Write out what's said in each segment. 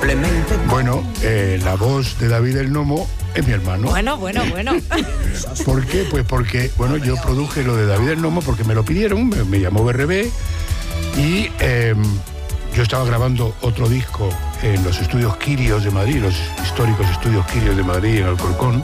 Bueno, la voz de David el Nomo es mi hermano. Bueno. ¿Por qué? Pues porque, bueno, yo produje lo de David el Nomo porque me lo pidieron, me llamó BRB y yo estaba grabando otro disco en los estudios Quirios de Madrid, los históricos estudios Quirios de Madrid, en Alcorcón,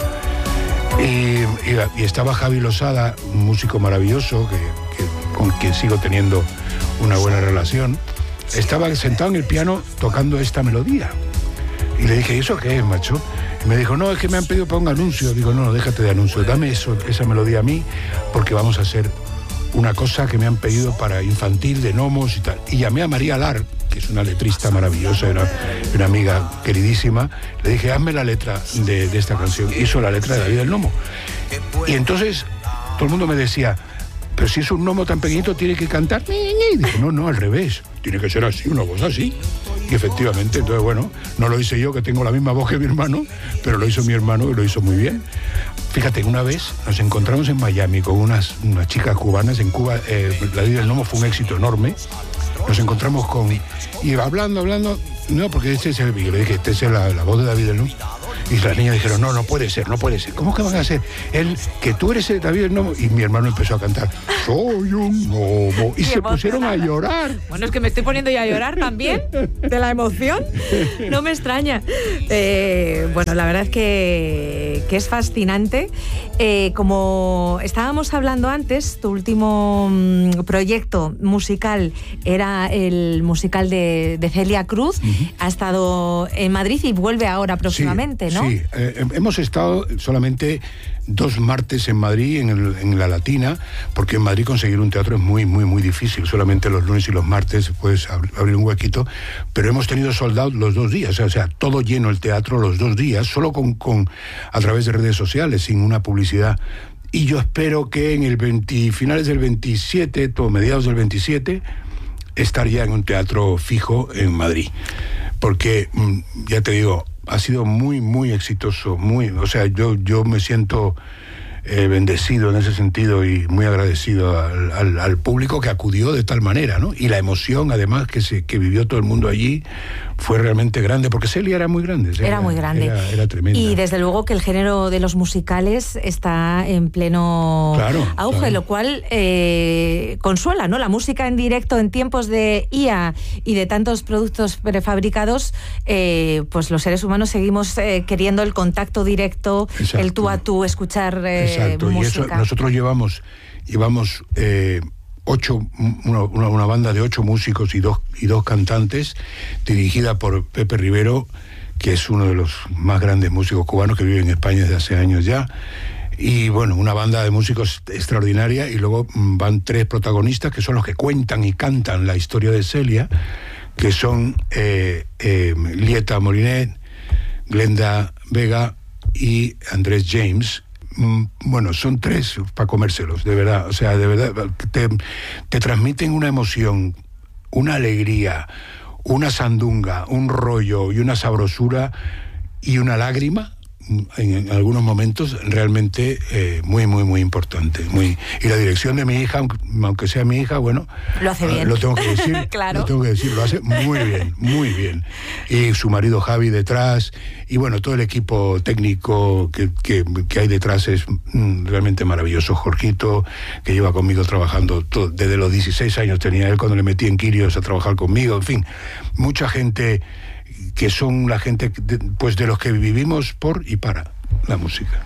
y estaba Javi Losada, un músico maravilloso con quien sigo teniendo una buena relación. Estaba sentado en el piano tocando esta melodía. Y le dije, ¿y eso qué es, macho? Y me dijo, no, es que me han pedido para un anuncio. Digo, no, déjate de anuncio, dame esa melodía a mí, porque vamos a hacer una cosa que me han pedido para infantil, de gnomos y tal. Y llamé a María Lar, que es una letrista maravillosa, una amiga queridísima. Le dije, hazme la letra de esta canción. Hizo la letra de David el Nomo. Y entonces todo el mundo me decía, pero si es un gnomo tan pequeñito, tiene que cantar. Y dije, no, al revés. Tiene que ser así, una voz así. Y efectivamente, entonces, bueno, no lo hice yo, que tengo la misma voz que mi hermano, pero lo hizo mi hermano y lo hizo muy bien. Fíjate, una vez nos encontramos en Miami con unas chicas cubanas. En Cuba, David el Nomo fue un éxito enorme. Nos encontramos y hablando, no, porque este es le dije, esta es la voz de David el Nomo. Y las niñas dijeron, no puede ser. ¿Cómo que van a hacer? Que tú eres el David el Nomo. Y mi hermano empezó a cantar, soy un gnomo. Y se pusieron a llorar. Bueno, es que me estoy poniendo ya a llorar también, de la emoción. No me extraña. Bueno, la verdad es que es fascinante. Como estábamos hablando antes, tu último proyecto musical era el musical de Celia Cruz. Uh-huh. Ha estado en Madrid y vuelve ahora próximamente, ¿no? Sí, hemos estado solamente 2 martes en Madrid, en la Latina, porque en Madrid conseguir un teatro es muy, muy, muy difícil. Solamente los lunes y los martes puedes abrir un huequito, pero hemos tenido sold out los 2 días, o sea, todo lleno el teatro los 2 días, solo a través de redes sociales, sin una publicidad. Y yo espero que en finales del 27, mediados del 27, estar ya en un teatro fijo en Madrid. Porque, ya te digo, ha sido muy, muy exitoso, o sea, yo me siento bendecido en ese sentido y muy agradecido al público que acudió de tal manera, ¿no? Y la emoción, además, que vivió todo el mundo allí, fue realmente grande, porque Celia era muy grande. Era muy grande. Era tremenda. Y desde luego que el género de los musicales está en pleno auge, claro. Lo cual consuela, ¿no? La música en directo en tiempos de IA y de tantos productos prefabricados, pues los seres humanos seguimos queriendo el contacto directo, exacto, el tú a tú, escuchar exacto. música. Y eso nosotros llevamos una banda de 8 músicos y dos cantantes, dirigida por Pepe Rivero, que es uno de los más grandes músicos cubanos que vive en España desde hace años ya. Y bueno, una banda de músicos extraordinaria, y luego van 3 protagonistas que son los que cuentan y cantan la historia de Celia, que son Lieta Molinet, Glenda Vega y Andrés James. Bueno, son 3 para comérselos, de verdad. O sea, de verdad, te transmiten una emoción, una alegría, una sandunga, un rollo y una sabrosura y una lágrima en algunos momentos realmente muy, muy, muy importante. Y la dirección de mi hija, aunque sea mi hija, bueno, lo hace bien. Lo tengo que decir, claro. Lo tengo que decir, lo hace muy bien, muy bien. Y su marido Javi detrás, y bueno, todo el equipo técnico que hay detrás es realmente maravilloso. Jorgito, que lleva conmigo trabajando desde los 16 años tenía él cuando le metí en Quirios a trabajar conmigo, en fin, mucha gente que son la gente pues de los que vivimos por y para la música.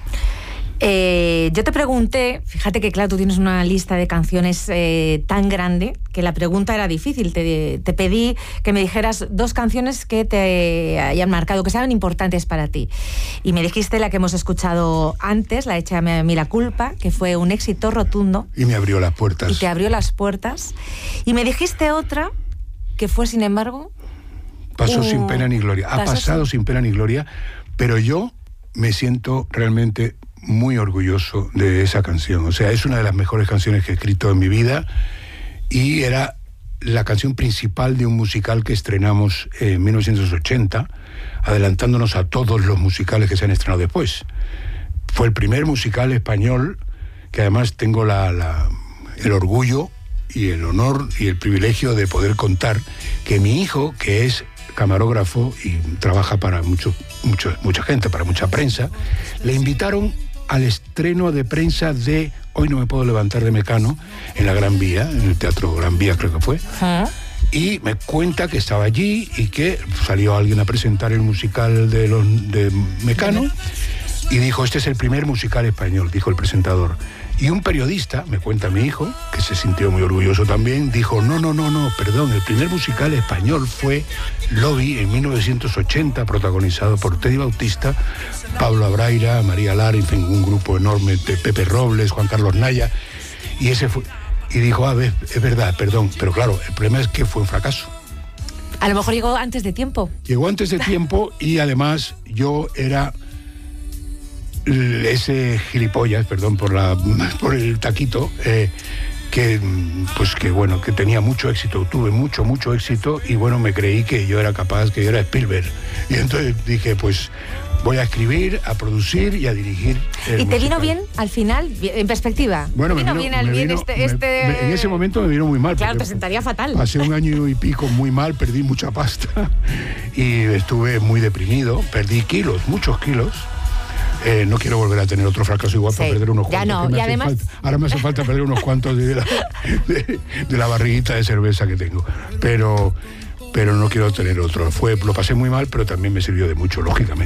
Yo te pregunté, fíjate que claro, tú tienes una lista de canciones tan grande que la pregunta era difícil. Te pedí que me dijeras 2 canciones que te hayan marcado, que sean importantes para ti. Y me dijiste la que hemos escuchado antes, la Échame a mí la culpa, que fue un éxito rotundo. Y me abrió las puertas. Y te abrió las puertas. Y me dijiste otra que fue, sin embargo... Pasó sin pena ni gloria. Ha pasado sin pena ni gloria, pero yo me siento realmente muy orgulloso de esa canción. O sea, es una de las mejores canciones que he escrito en mi vida y era la canción principal de un musical que estrenamos en 1980, adelantándonos a todos los musicales que se han estrenado después. Fue el primer musical español que además tengo el orgullo y el honor y el privilegio de poder contar que mi hijo, que es camarógrafo y trabaja para mucha gente, para mucha prensa, le invitaron al estreno de prensa de Hoy no me puedo levantar de Mecano, en la Gran Vía, en el Teatro Gran Vía creo que fue. Y me cuenta que estaba allí y que salió alguien a presentar el musical de Mecano y dijo, este es el primer musical español, dijo el presentador. Y un periodista, me cuenta mi hijo, que se sintió muy orgulloso también, dijo, no, perdón, el primer musical español fue Lobby en 1980, protagonizado por Teddy Bautista, Pablo Abraira, María Lara, en fin, un grupo enorme de Pepe Robles, Juan Carlos Naya, y ese fue... Y dijo, es verdad, perdón, pero claro, el problema es que fue un fracaso. A lo mejor llegó antes de tiempo. Llegó antes de tiempo y además yo era ese gilipollas, perdón por el taquito, que tenía mucho éxito, tuve mucho éxito y bueno, me creí que yo era capaz, que yo era Spielberg. Y entonces dije, pues voy a escribir, a producir y a dirigir. ¿Y te vino bien al final, en perspectiva? Bueno, me vino en ese momento me vino muy mal. Claro, te sentaría fatal. Pasé un año y pico muy mal, perdí mucha pasta y estuve muy deprimido, perdí muchos kilos. No quiero volver a tener otro fracaso igual para perder unos cuantos. Ya no, y además... Ahora me hace falta perder unos cuantos de la barriguita de cerveza que tengo. Pero no quiero tener otro. Lo pasé muy mal, pero también me sirvió de mucho, lógicamente.